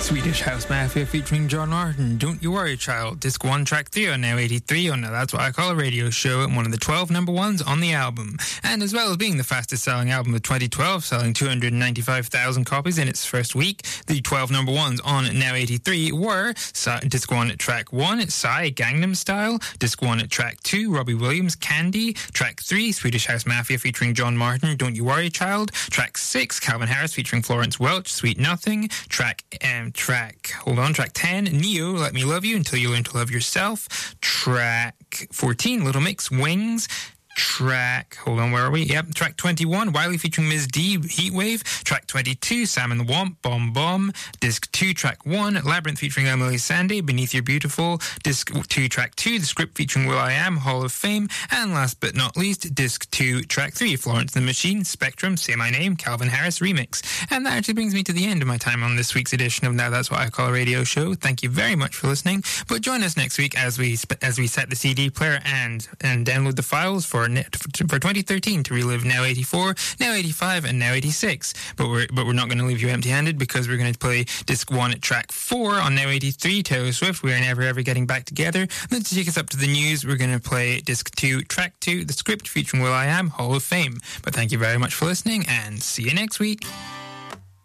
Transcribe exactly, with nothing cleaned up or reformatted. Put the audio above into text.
Swedish House Mafia featuring John Martin, Don't You Worry Child, Disc one, Track three on Now eighty-three on Now That's What I Call a Radio Show, and one of the twelve number ones on the album. And as well as being the fastest selling album of twenty twelve, selling two hundred ninety-five thousand copies in its first week, the twelve number ones on Now eighty-three were Disc one, Track one, Psy, Gangnam Style, Disc one, Track two, Robbie Williams, Candy, Track three, Swedish House Mafia featuring John Martin, Don't You Worry Child, Track six, Calvin Harris featuring Florence Welch, Sweet Nothing, Track um, Track, hold on, Track ten, Neo, Let Me Love You Until You Learn to Love Yourself. Track fourteen, Little Mix, Wings. Track, hold on, where are we? Yep, track twenty-one, Wiley featuring Miz D, Heatwave. Track twenty-two, Sam and the Womp, Bomb Bomb. Disc two, track one, Labyrinth featuring Emily Sandé, Beneath Your Beautiful. Disc two, track two, The Script featuring Will I Am, Hall of Fame. And last but not least, Disc two, track three, Florence and the Machine, Spectrum, Say My Name, Calvin Harris remix. And that actually brings me to the end of my time on this week's edition of Now That's What I Call a Radio Show. Thank you very much for listening. But join us next week as we as we set the C D player and and download the files for for twenty thirteen to relive Now eighty-four, Now eighty-five, and Now eighty-six. But we're but we're not going to leave you empty-handed, because we're going to play Disc one at Track four on Now eighty-three, Taylor Swift, We Are Never Ever Getting Back Together. And then to take us up to the news, we're going to play Disc two, Track two, The Script featuring Will I Am, Hall of Fame. But thank you very much for listening, and see you next week.